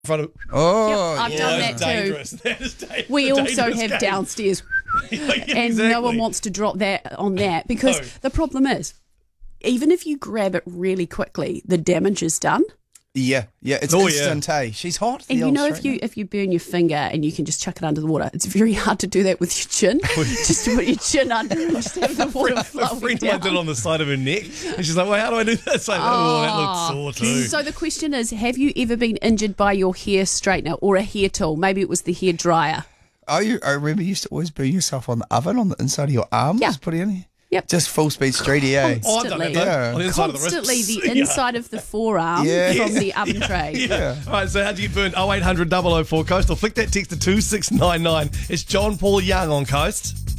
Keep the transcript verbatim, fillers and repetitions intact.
in front of. Oh, Yep, I've yeah. done That's that too. dangerous. That is da- We a also dangerous have game. downstairs, Yeah, and no exactly. one wants to drop that on that because No. the problem is, even if you grab it really quickly, the damage is done. Yeah, yeah, it's Oh, yeah. instant, hey. She's hot. And the you old know, if you straightener. if you burn your finger and you can just chuck it under the water, it's very hard to do that with your chin. Just to put your chin under and just have the water A flowing friend of mine did it down. on the side of her neck, and she's like, "Well, how do I do that?" So, oh, that looks sore too. So the question is, have you ever been injured by your hair straightener or a hair tool? Maybe it was the hair dryer. Oh, you, I remember you used to always burn yourself on the oven on the inside of your arm. Yeah. Just put it in. Yep. Just full speed streety, eh? Oh, I've done that Constantly. though. Yeah. On the inside Constantly of the wrist. the inside of the forearm Yeah. from the oven tray. Yeah. All right, so how do you burn? oh eight hundred double oh four Coast or flick that text to two six nine nine. It's John Paul Young on Coast.